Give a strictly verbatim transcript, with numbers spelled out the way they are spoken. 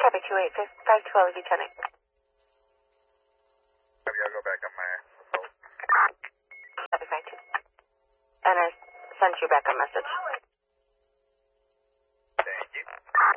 Copy two eight five twelve, Lieutenant. Maybe I'll go back on my phone. Copy five two. And I sent you back a message.